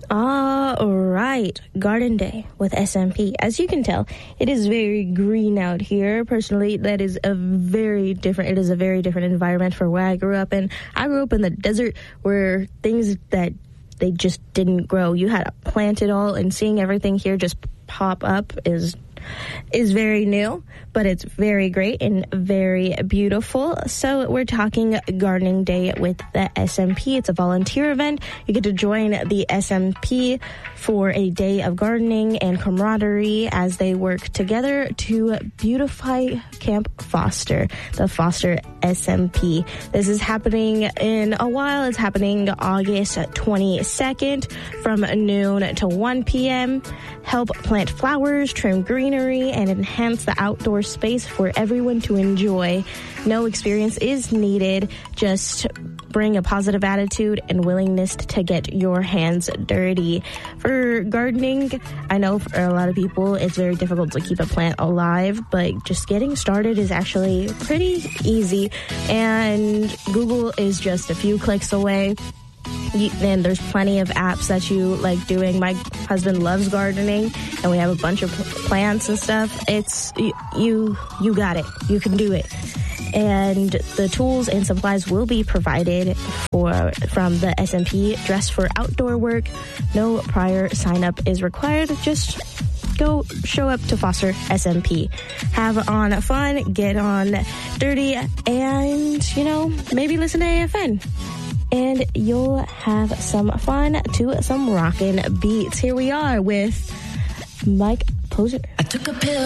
All right, Garden Day with SMP. As you can tell, it is very green out here. Personally, it is a very different environment for where I grew up in. I grew up in the desert where things that they just didn't grow. You had to plant it all, and seeing everything here just pop up is very new, but it's very great and very beautiful. So we're talking Gardening Day with the SMP. It's a volunteer event. You get to join the SMP for a day of gardening and camaraderie as they work together to beautify Camp Foster, the Foster SMP. This is happening in a while. It's happening August 22nd from noon to 1 p.m. Help plant flowers, trim greenery, and enhance the outdoor space for everyone to enjoy. No experience is needed. Just bring a positive attitude and willingness to get your hands dirty. For gardening, I know for a lot of people it's very difficult to keep a plant alive, but just getting started is actually pretty easy. And Google is just a few clicks away. And there's plenty of apps that you like doing. My husband loves gardening, and we have a bunch of plants and stuff. It's you got it. You can do it. And the tools and supplies will be provided from the SMP. Dress for outdoor work. No prior sign up is required. Just go show up to Foster SMP. Have on fun, get on dirty, and maybe listen to AFN. And you'll have some fun to some rockin' beats. Here we are with Mike Posner. I took a pill.